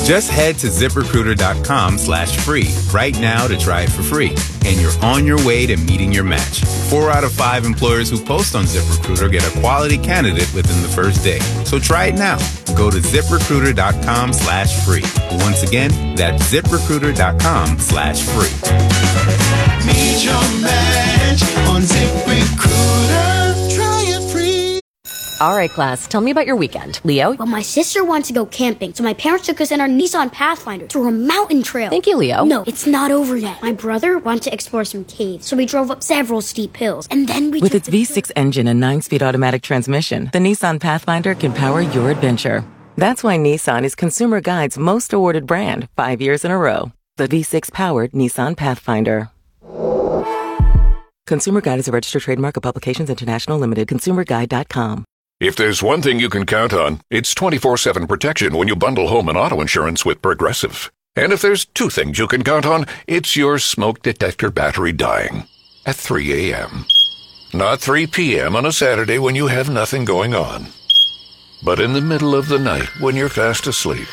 Just head to ZipRecruiter.com/free right now to try it for free. And you're on your way to meeting your match. 4 out of 5 employers who post on ZipRecruiter get a quality candidate within the first day. So try it now. Go to ZipRecruiter.com/free. Once again, that's ZipRecruiter.com/free. Meet your match on ZipRecruiter. Try it free. All right, class, tell me about your weekend. Leo? Well, my sister wanted to go camping, so my parents took us in our Nissan Pathfinder through a mountain trail. Thank you, Leo. No, it's not over yet. My brother wanted to explore some caves, so we drove up several steep hills, and then we With its V6 engine and 9-speed automatic transmission, the Nissan Pathfinder can power your adventure. That's why Nissan is Consumer Guide's most awarded brand 5 years in a row. The V6-powered Nissan Pathfinder. Consumer Guide is a registered trademark of Publications International Limited. ConsumerGuide.com. If there's one thing you can count on, it's 24/7 protection when you bundle home and auto insurance with Progressive. And if there's two things you can count on, it's your smoke detector battery dying at 3 a.m. Not 3 p.m. on a Saturday when you have nothing going on, but in the middle of the night when you're fast asleep.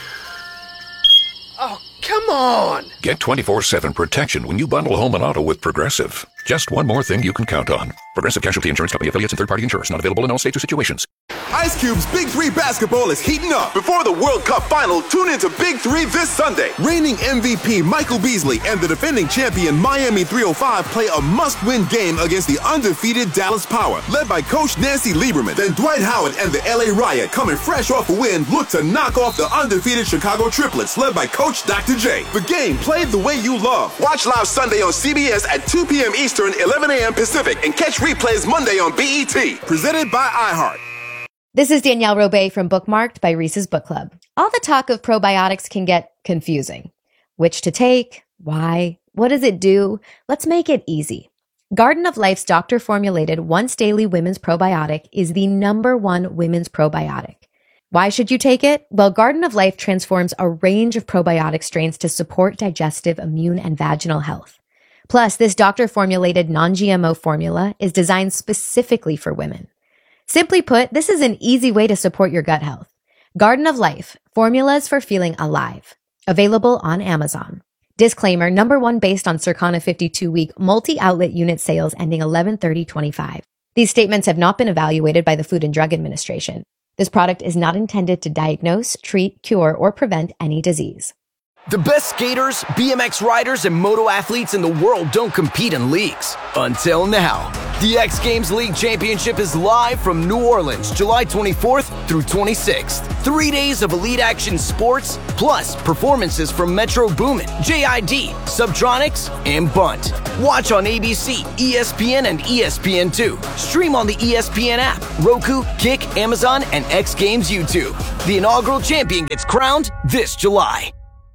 Oh, come on! Get 24/7 protection when you bundle home and auto with Progressive. Just one more thing you can count on. Progressive Casualty Insurance Company affiliates and third-party insurers. Not available in all states or situations. Ice Cube's Big 3 basketball is heating up. Before the World Cup final, tune into Big 3 this Sunday. Reigning MVP Michael Beasley and the defending champion Miami 305 play a must-win game against the undefeated Dallas Power, led by Coach Nancy Lieberman. Then Dwight Howard and the LA Riot, coming fresh off a win, look to knock off the undefeated Chicago Triplets, led by Coach Dr. J. The game played the way you love. Watch live Sunday on CBS at 2 p.m. Eastern, 11 a.m. Pacific, and catch replays Monday on BET. Presented by iHeart. This is Danielle Robay from Bookmarked by Reese's Book Club. All the talk of probiotics can get confusing. Which to take? Why? What does it do? Let's make it easy. Garden of Life's doctor-formulated once-daily women's probiotic is the #1 women's probiotic. Why should you take it? Well, Garden of Life transforms a range of probiotic strains to support digestive, immune, and vaginal health. Plus, this doctor-formulated non-GMO formula is designed specifically for women. Simply put, this is an easy way to support your gut health. Garden of Life, formulas for feeling alive. Available on Amazon. Disclaimer, #1 based on Circana 52-week multi-outlet unit sales ending 11/30/25. These statements have not been evaluated by the Food and Drug Administration. This product is not intended to diagnose, treat, cure, or prevent any disease. The best skaters, BMX riders, and moto athletes in the world don't compete in leagues. Until now. The X Games League Championship is live from New Orleans, July 24th through 26th. 3 days of elite action sports, plus performances from Metro Boomin, JID, Subtronics, and Bunt. Watch on ABC, ESPN, and ESPN2. Stream on the ESPN app, Roku, Kick, Amazon, and X Games YouTube. The inaugural champion gets crowned this July.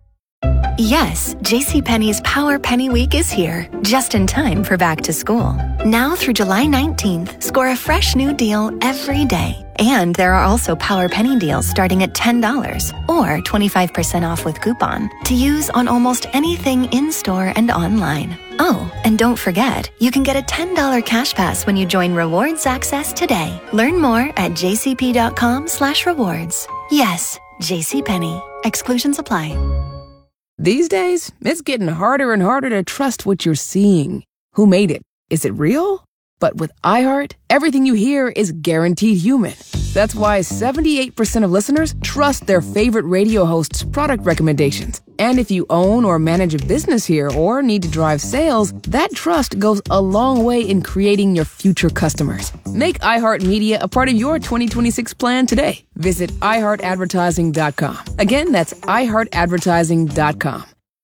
Yes, JCPenney's Power Penny Week is here, just in time for back to school. Now through July 19th, score a fresh new deal every day. And there are also Power Penny deals starting at $10 or 25% off with coupon to use on almost anything in-store and online. Oh, and don't forget, you can get a $10 cash pass when you join Rewards Access today. Learn more at jcp.com/rewards. Yes, JCPenney. Exclusions apply. These days, it's getting harder and harder to trust what you're seeing. Who made it? Is it real? But with iHeart, everything you hear is guaranteed human. That's why 78% of listeners trust their favorite radio host's product recommendations. And if you own or manage a business here or need to drive sales, that trust goes a long way in creating your future customers. Make iHeartMedia a part of your 2026 plan today. Visit iHeartAdvertising.com. Again, that's iHeartAdvertising.com.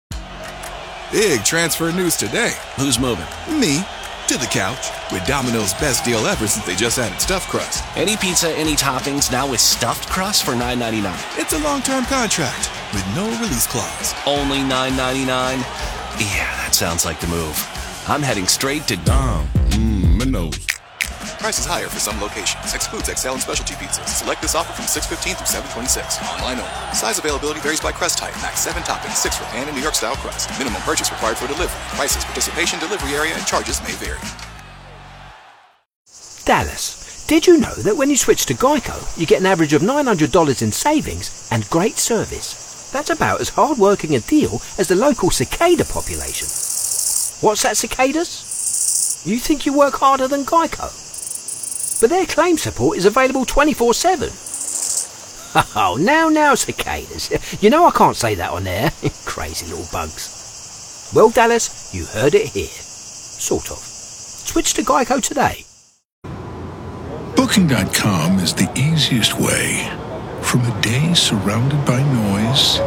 Big transfer news today. Who's moving? Me. To the couch with Domino's best deal ever since they just added stuffed crust. Any pizza, any toppings, now with stuffed crust for $9.99. It's a long-term contract with no release clause. Only $9.99? Yeah, that sounds like the move. I'm heading straight to Domino's. Price is higher for some locations. Excludes XL and specialty pizzas. Select this offer from 6/15 through 7/26. Online only. Size availability varies by crust type. Max 7 toppings, 6 for pan and New York style crust. Minimum purchase required for delivery. Prices, participation, delivery area, and charges may vary. Dallas, did you know that when you switch to Geico, you get an average of $900 in savings and great service? That's about as hard-working a deal as the local cicada population. What's that, cicadas? You think you work harder than Geico? But their claim support is available 24/7. Oh, now, cicadas. You know I can't say that on air. Crazy little bugs. Well, Dallas, you heard it here. Sort of. Switch to Geico today. Booking.com is the easiest way. From a day surrounded by noise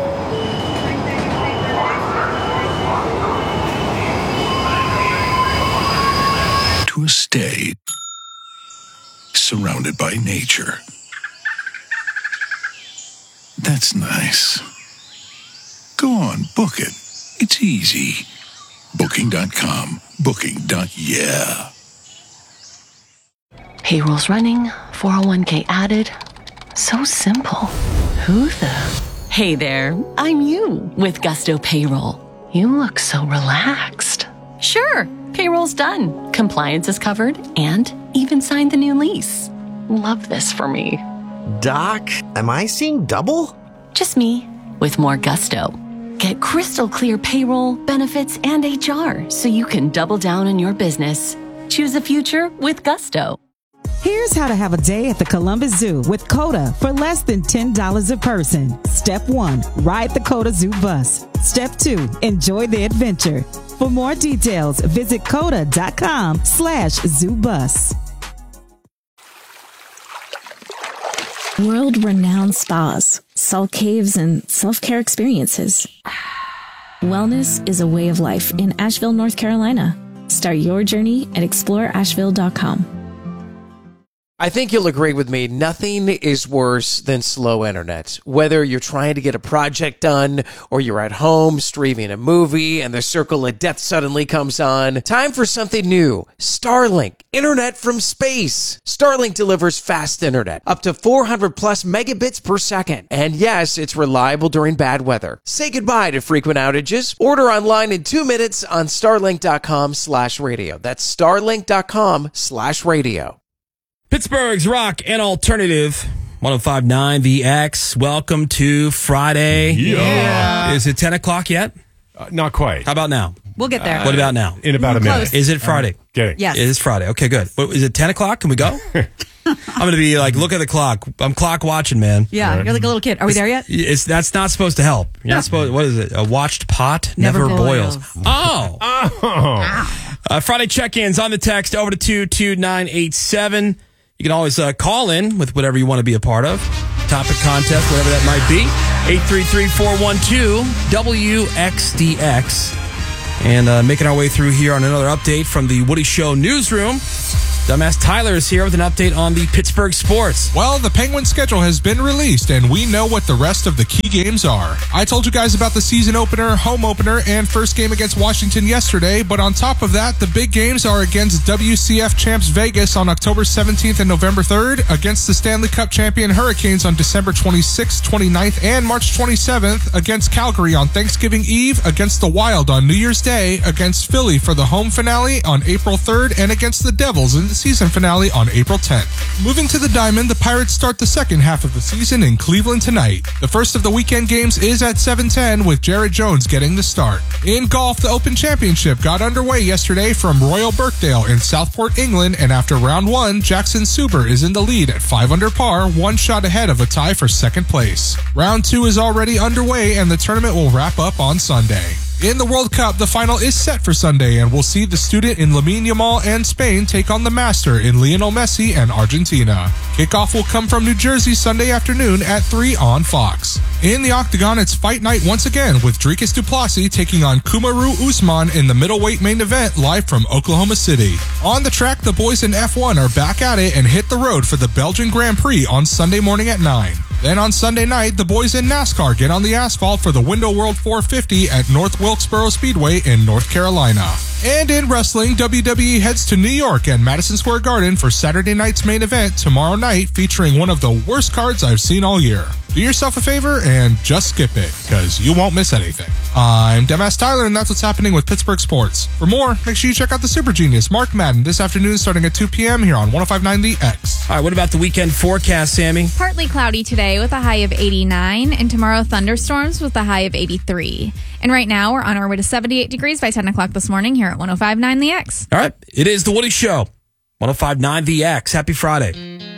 to a stay surrounded by nature. That's nice. Go on, book it. It's easy. Booking.com. Booking.yeah. Payroll's running, 401k added. So simple. Who the? Hey there, I'm you with Gusto Payroll. You look so relaxed. Sure, payroll's done. Compliance is covered and even signed the new lease. Love this for me. Doc, am I seeing double? Just me with more gusto. Get crystal clear payroll, benefits, and HR so you can double down on your business. Choose a future with Gusto. Here's how to have a day at the Columbus Zoo with CODA for less than $10 a person. Step 1, ride the CODA Zoo bus. Step 2, enjoy the adventure. For more details, visit coda.com/zoobus. World-renowned spas, salt caves, and self-care experiences. Wellness is a way of life in Asheville, North Carolina. Start your journey at exploreasheville.com. I think you'll agree with me, nothing is worse than slow internet. Whether you're trying to get a project done or you're at home streaming a movie and the circle of death suddenly comes on, time for something new. Starlink, internet from space. Starlink delivers fast internet, up to 400 plus megabits per second. And yes, it's reliable during bad weather. Say goodbye to frequent outages. Order online in 2 minutes on starlink.com/radio. That's starlink.com/radio. Pittsburgh's rock and alternative, 105.9 VX. Welcome to Friday. Yeah. Is it 10 o'clock yet? Not quite. How about now? We'll get there. What about now? In about a minute. Is it Friday? Getting. Yes. It is Friday. Okay, good. But is it 10 o'clock? Can we go? I'm going to be like, look at the clock. I'm clock watching, man. Yeah, you're like a little kid. Are we there yet? That's not supposed to help. You're not supposed. What is it? A watched pot never boils. Oh. Friday check-ins on the text over to 22987. You can always call in with whatever you want to be a part of. Topic contest, whatever that might be. 833-412-WXDX. And making our way through here on another update from the Woody Show newsroom. Dumbass Tyler is here with an update on the Pittsburgh sports. Well, the Penguin schedule has been released, and we know what the rest of the key games are. I told you guys about the season opener, home opener, and first game against Washington yesterday, but on top of that, the big games are against WCF champs Vegas on October 17th and November 3rd, against the Stanley Cup champion Hurricanes on December 26th, 29th, and March 27th, against Calgary on Thanksgiving Eve, against the Wild on New Year's Day, against Philly for the home finale on April 3rd, and against the Devils in the season finale on April 10th. Moving to the Diamond, the Pirates start the second half of the season in Cleveland tonight. The first of the weekend games is at 7:10 with Jared Jones getting the start. In golf, the Open Championship got underway yesterday from Royal Birkdale in Southport, England, and after round 1, Jackson Suber is in the lead at 5 under par, one shot ahead of a tie for second place. Round 2 is already underway and the tournament will wrap up on Sunday. In the World Cup, the final is set for Sunday, and we'll see the student in Lamine Yamal and Spain take on the master in Lionel Messi and Argentina. Kickoff will come from New Jersey Sunday afternoon at 3 on Fox. In the Octagon, it's fight night once again with Dricus du Plessis taking on Kamaru Usman in the middleweight main event live from Oklahoma City. On the track, the boys in F1 are back at it and hit the road for the Belgian Grand Prix on Sunday morning at 9. Then on Sunday night, the boys in NASCAR get on the asphalt for the Window World 450 at North Wilkesboro Speedway in North Carolina. And in wrestling, WWE heads to New York and Madison Square Garden for Saturday night's main event tomorrow night, featuring one of the worst cards I've seen all year. Do yourself a favor and just skip it, because you won't miss anything. I'm Demass Tyler, and that's what's happening with Pittsburgh sports. For more, make sure you check out the super genius Mark Madden this afternoon starting at 2 p.m. here on 105.9 The X. All right, what about the weekend forecast, Sammy? Partly cloudy today with a high of 89, and tomorrow thunderstorms with a high of 83. And right now, we're on our way to 78 degrees by 10 o'clock this morning here at 105.9 The X. All right, it is The Woody Show. 105.9 The X. Happy Friday.